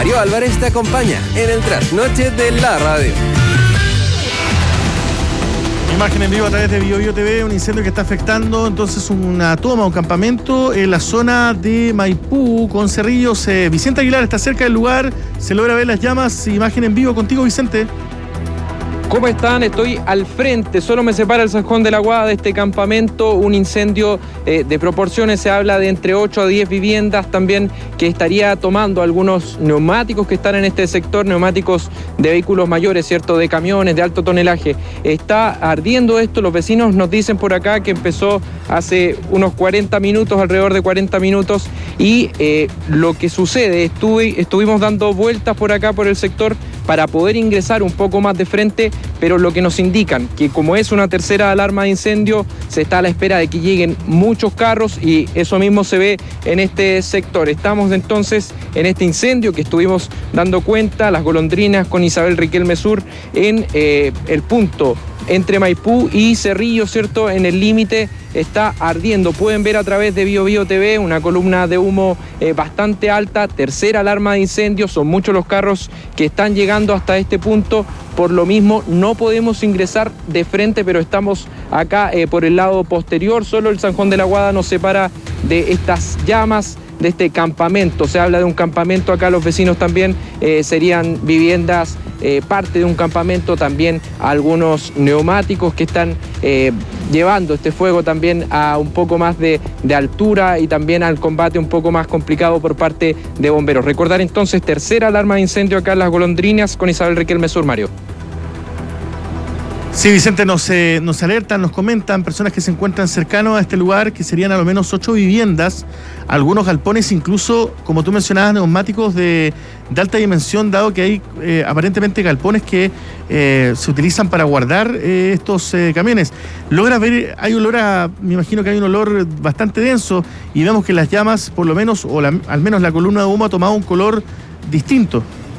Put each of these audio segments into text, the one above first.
Mario Álvarez te acompaña en el trasnoche de la radio. Imagen en vivo a través de BioBio TV, un incendio que está afectando entonces una toma, un campamento en la zona de Maipú con Cerrillos. Vicente Aguilar está cerca del lugar, se logra ver las llamas. Imagen en vivo contigo, Vicente. ¿Cómo están? Estoy al frente, solo me separa el Zanjón de la Guada de este campamento, un incendio de proporciones, se habla de entre 8 a 10 viviendas también, que estaría tomando algunos neumáticos que están en este sector, neumáticos de vehículos mayores, ¿cierto?, de camiones, de alto tonelaje. Está ardiendo esto, los vecinos nos dicen por acá que empezó hace unos 40 minutos, alrededor de 40 minutos, y lo que sucede, estuvimos dando vueltas por acá, por el sector, para poder ingresar un poco más de frente, pero lo que nos indican, que como es una tercera alarma de incendio, se está a la espera de que lleguen muchos carros y eso mismo se ve en este sector. Estamos entonces en este incendio que estuvimos dando cuenta, Las Golondrinas con Isabel Riquelme Sur, en el punto entre Maipú y Cerrillos, ¿cierto? En el límite está ardiendo. Pueden ver a través de BioBio TV una columna de humo bastante alta, tercera alarma de incendio, son muchos los carros que están llegando hasta este punto, por lo mismo no podemos ingresar de frente, pero estamos acá por el lado posterior, solo el Zanjón de la Guada nos separa de estas llamas, de este campamento. Se habla de un campamento acá, los vecinos también serían viviendas, parte de un campamento, también algunos neumáticos que están llevando este fuego también a un poco más de altura y también al combate un poco más complicado por parte de bomberos. Recordar entonces, tercera alarma de incendio acá en Las Golondrinas con Isabel Riquelme Sur, Mario. Sí, Vicente, nos alertan, nos comentan personas que se encuentran cercanos a este lugar, que serían a lo menos 8 viviendas, algunos galpones, incluso, como tú mencionabas, neumáticos de alta dimensión, dado que hay aparentemente galpones que se utilizan para guardar estos camiones. Logra ver, me imagino que hay un olor bastante denso, y vemos que las llamas, por lo menos, al menos la columna de humo ha tomado un color distinto.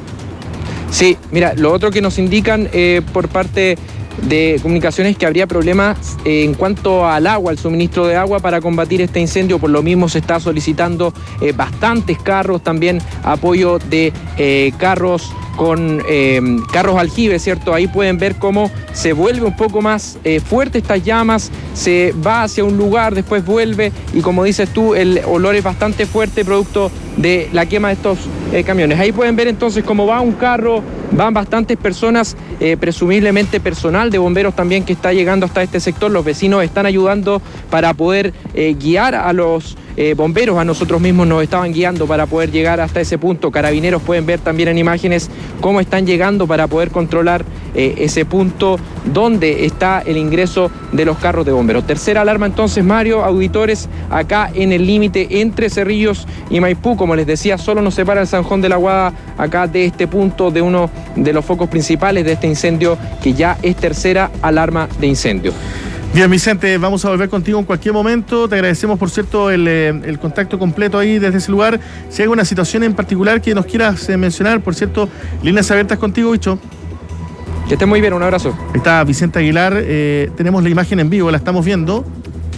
Sí, mira, lo otro que nos indican por parte de comunicaciones, que habría problemas en cuanto al agua, al suministro de agua para combatir este incendio. Por lo mismo se está solicitando bastantes carros, también apoyo de carros con carros aljibes, ¿cierto? Ahí pueden ver cómo se vuelve un poco más fuerte estas llamas, se va hacia un lugar, después vuelve, y como dices tú, el olor es bastante fuerte producto de la quema de estos camiones. Ahí pueden ver entonces cómo va un carro, van bastantes personas, presumiblemente personal de bomberos también que está llegando hasta este sector. Los vecinos están ayudando para poder guiar a los bomberos, a nosotros mismos nos estaban guiando para poder llegar hasta ese punto. Carabineros pueden ver también en imágenes cómo están llegando para poder controlar ese punto donde está el ingreso de los carros de bomberos. Tercera alarma entonces, Mario, auditores, acá en el límite entre Cerrillos y Maipú. Como les decía, solo nos separa el Zanjón de la Guada acá de este punto, de uno de los focos principales de este incendio, que ya es tercera alarma de incendio. Bien, Vicente, vamos a volver contigo en cualquier momento. Te agradecemos, por cierto, el contacto completo ahí desde ese lugar. Si hay alguna situación en particular que nos quieras mencionar, por cierto, líneas abiertas contigo, Bicho. Que esté muy bien, un abrazo. Ahí está Vicente Aguilar, tenemos la imagen en vivo, la estamos viendo.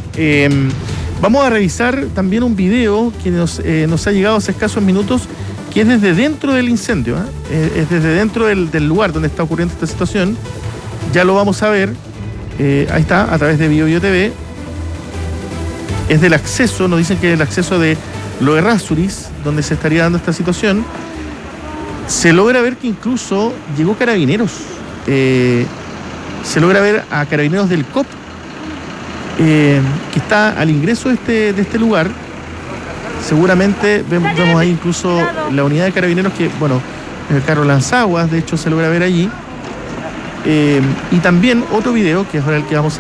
Vamos a revisar también un video que nos ha llegado hace escasos minutos, que es desde dentro del incendio, es desde dentro del lugar donde está ocurriendo esta situación. Ya lo vamos a ver. Ahí está, a través de BioBio TV. Es del acceso, nos dicen que es el acceso de Lo Errázuriz, donde se estaría dando esta situación. Se logra ver que incluso llegó Carabineros. Se logra ver a Carabineros del COP, que está al ingreso de este lugar. Seguramente vemos ahí incluso la unidad de Carabineros, que, bueno, el carro lanzaguas, de hecho, se logra ver allí. Y también otro video, que es ahora el que vamos a